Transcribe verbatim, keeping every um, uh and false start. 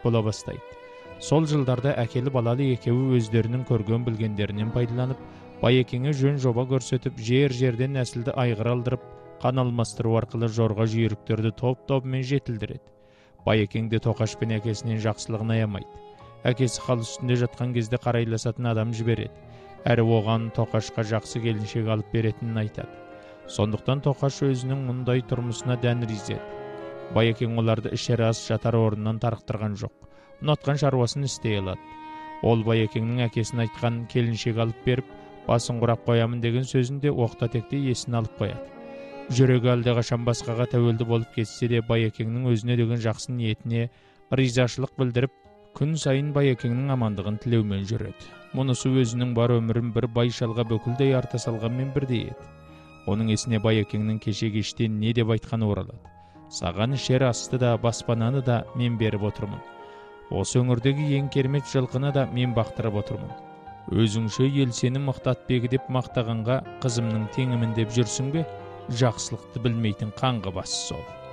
бола бастайды. Сол жылдарда әкелі балалы екеуі өздерінің көрген білгендерінен пайдаланып, Байекеңе жөн жоба көрсетіп, жер-жерден нәсілді айғыр алдырып, қан алмастыру арқылы жорға жүйріктерді топ-тобымен жетілдіреді. Байекең де Тоқаш пен әкесінен жақсылығын аямайды. Әкесі хал үстінде жатқан кезде қарайласатын адам жібереді. Әрі оған Тоқашқа жақсы келіншек алып беретінін айтады. Сондықтан Тоқаш өзінің мұндай тұрмысына дән риза еді. Байекең оларды ішер ас жатар орнынан тарықтырған жоқ. Ұнатқан шаруасын істей алады. Ол Байекеңнің әкесін айтқан келіншек алып беріп, басын құрап қоямын деген сөзінде оқта-текте есін алып қояды. Жүрегі әлдеқашан басқаға тәуелді болып кетсе де, Байекеңнің өзіне деген жақсы ниетіне ризашылық білдіріп, күн сайын Байекеңнің амандығын тілеумен жүреді. Мұнысы өзінің бар өмірін бір байшалға бүкілдей арта салғанмен бірдей еді. Оның есіне Байекеңнің кеше кештен не деп айтқаны оралады. Саған ішер асты да, баспананы да мен беріп отырмын. Осы өңірдегі ең керемет жылқыны да мен бақтырып отырмын. Өзіңше ел сені мақтатпегі деп мақтағанға қызымның теңімін деп жүрсің бе? Жақсылықты білмейтін қаңғы басы сол.